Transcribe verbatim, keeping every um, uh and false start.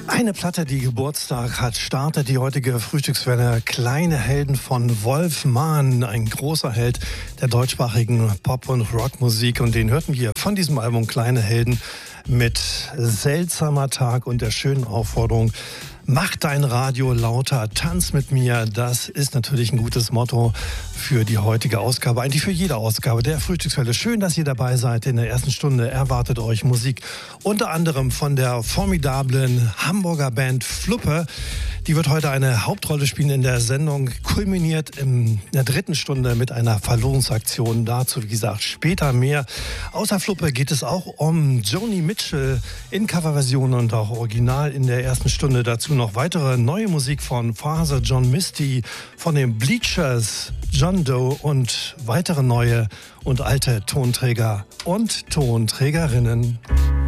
Eine Platte, die Geburtstag hat, startet die heutige Frühstückswelle. Kleine Helden von Wolf Mahn, ein großer Held der deutschsprachigen Pop- und Rockmusik. Und den hörten wir von diesem Album Kleine Helden mit Seltsamer Tag und der schönen Aufforderung: Mach dein Radio lauter, tanz mit mir. Das ist natürlich ein gutes Motto für die heutige Ausgabe, eigentlich für jede Ausgabe der Frühstückswelle. Schön, dass ihr dabei seid. In der ersten Stunde erwartet euch Musik unter anderem von der formidablen Hamburger Band Fluppe. Die wird heute eine Hauptrolle spielen in der Sendung, kulminiert in der dritten Stunde mit einer Verlosungsaktion. Dazu, wie gesagt, später mehr. Außer Fluppe geht es auch um Joni Mitchell in Coverversion und auch Original in der ersten Stunde. Dazu noch weitere neue Musik von Father John Misty, von den Bleachers, John Doe und weitere neue und alte Tonträger und Tonträgerinnen.